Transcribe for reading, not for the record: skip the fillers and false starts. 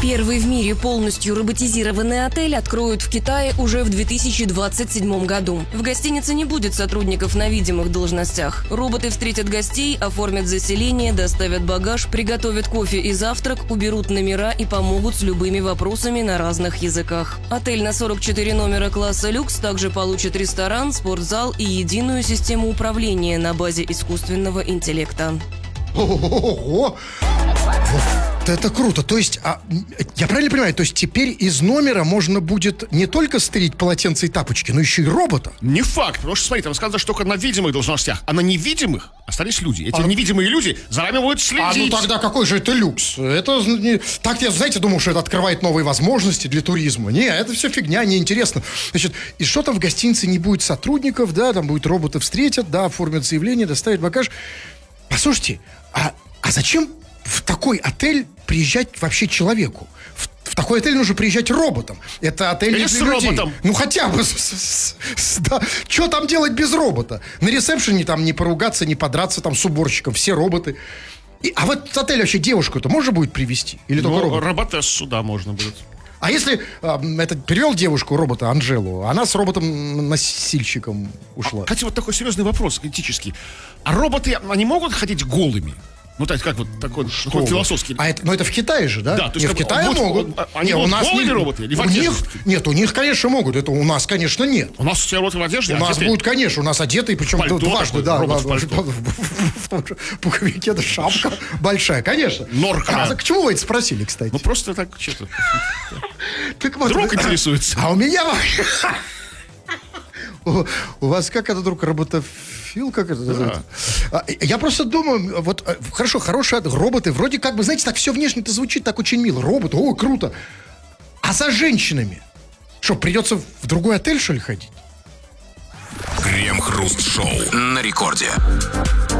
Первый в мире полностью роботизированный отель откроют в Китае уже в 2027 году. В гостинице не будет сотрудников на видимых должностях. Роботы встретят гостей, оформят заселение, доставят багаж, приготовят кофе и завтрак, уберут номера и помогут с любыми вопросами на разных языках. Отель на 44 номера класса люкс также получит ресторан, спортзал и единую систему управления на базе искусственного интеллекта. Ого! Вот это круто. То есть, я правильно понимаю, то есть теперь из номера можно будет не только стырить полотенце и тапочки, но еще и робота? Не факт, потому что, смотри, там сказано, что только на видимых должностях, а на невидимых остались люди. Эти невидимые люди за вами будут следить. Ну тогда какой же это люкс? Это, так я, знаете, думал, что это открывает новые возможности для туризма. Не, это все фигня, неинтересно. Значит, и что там в гостинице не будет сотрудников, да, там будет роботы встретят, да, оформят заявление, доставят багаж. Послушайте, а зачем в такой отель приезжать вообще человеку? В такой отель нужно приезжать роботом. Это отель не для людей. Роботом. Ну хотя бы. Да. Что там делать без робота? На ресепшене там не поругаться, не подраться там с уборщиком. Все роботы. А в этот отель вообще девушку-то можно будет привезти? Или только робот? Роботессу, да, можно будет. А если привел девушку, робота, Анжелу, она с роботом-носильщиком ушла? Кстати, вот такой серьезный вопрос, критический. А роботы, они могут ходить голыми? Ну, так как вот такой философский. Но это в Китае же, да? Да, то есть в Китае могут. Они у нас голые роботы? Или в одежде? Нет, у них, конечно, могут. Это у нас, конечно, нет. У нас все роботы в одежде? У нас будут, конечно, у нас одетые, причем дважды, да. В том же пуховике, это шапка большая, конечно. Норка. А к чему вы это спросили, кстати? Ну, просто так, что-то. Друг интересуется. А у меня... У вас как это, друг, роботофил, как это называется? Я просто думаю, вот, хорошо, хорошие роботы, вроде как бы, знаете, так все внешне-то звучит так очень мило. Роботы, о, круто. А за женщинами? Что, придется в другой отель, что ли, ходить? Крем-хруст-шоу на рекорде.